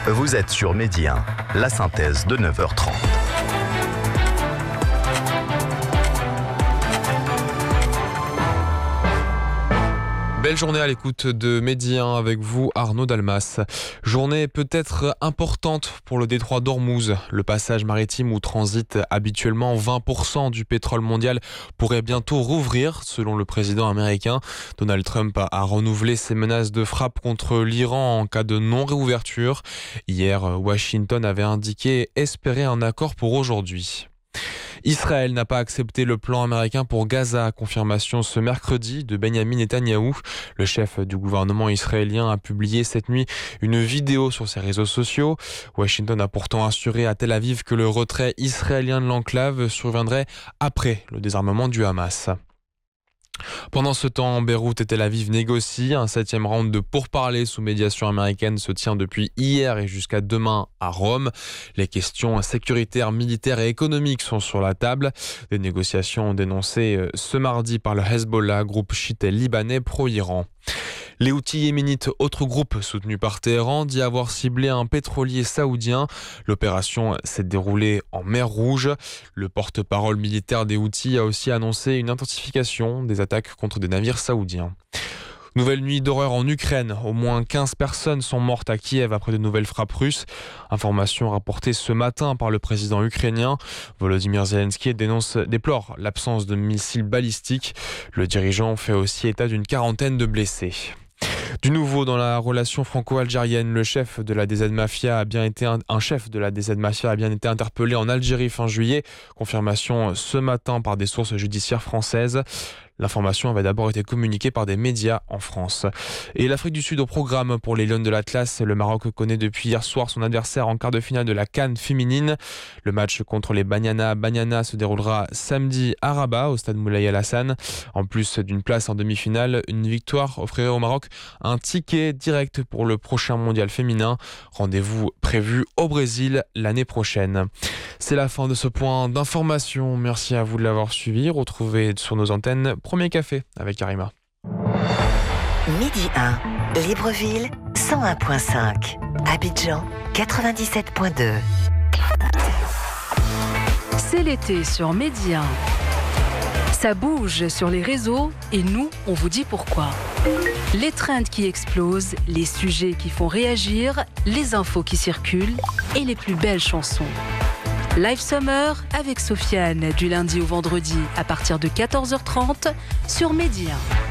Vous êtes sur Midi 1, la synthèse de 9h30. Belle journée à l'écoute de Midi 1 avec vous, Arnaud Dalmas. Journée peut-être importante pour le détroit d'Ormuz. Le passage maritime où transite habituellement 20% du pétrole mondial pourrait bientôt rouvrir, selon le président américain. Donald Trump a renouvelé ses menaces de frappe contre l'Iran en cas de non-réouverture. Hier, Washington avait indiqué espérer un accord pour aujourd'hui. Israël n'a pas accepté le plan américain pour Gaza. Confirmation ce mercredi de Benyamin Netanyahou. Le chef du gouvernement israélien a publié cette nuit une vidéo sur ses réseaux sociaux. Washington a pourtant assuré à Tel Aviv que le retrait israélien de l'enclave surviendrait après le désarmement du Hamas. Pendant ce temps, Beyrouth et Tel Aviv négocient. Un 7e round de pourparlers sous médiation américaine se tient depuis hier et jusqu'à demain à Rome. Les questions sécuritaires, militaires et économiques sont sur la table. Des négociations dénoncées ce mardi par le Hezbollah, groupe chiite libanais pro-Iran. Les Houthis yéménites, autre groupe soutenu par Téhéran, dit avoir ciblé un pétrolier saoudien. L'opération s'est déroulée en mer Rouge. Le porte-parole militaire des Houthis a aussi annoncé une intensification des attaques contre des navires saoudiens. Nouvelle nuit d'horreur en Ukraine. Au moins 15 personnes sont mortes à Kiev après de nouvelles frappes russes. Information rapportée ce matin par le président ukrainien. Volodymyr Zelensky déplore l'absence de missiles balistiques. Le dirigeant fait aussi état d'une quarantaine de blessés. Du nouveau dans la relation franco-algérienne, un chef de la DZ Mafia a bien été interpellé en Algérie fin juillet. Confirmation ce matin par des sources judiciaires françaises. L'information avait d'abord été communiquée par des médias en France. Et l'Afrique du Sud au programme pour les Lions de l'Atlas. Le Maroc connaît depuis hier soir son adversaire en quart de finale de la CAN féminine. Le match contre les Banyana se déroulera samedi à Rabat, au stade Moulay El Hassan. En plus d'une place en demi-finale, une victoire offrirait au Maroc un ticket direct pour le prochain mondial féminin. Rendez-vous prévu au Brésil l'année prochaine. C'est la fin de ce point d'information. Merci à vous de l'avoir suivi. Retrouvez sur nos antennes Premier Café avec Karima. Midi 1, Libreville 101.5, Abidjan 97.2. C'est l'été sur Midi 1. Ça bouge sur les réseaux et nous, on vous dit pourquoi. Les trends qui explosent, les sujets qui font réagir, les infos qui circulent et les plus belles chansons. Live Summer avec Sofiane du lundi au vendredi à partir de 14h30 sur Midi 1.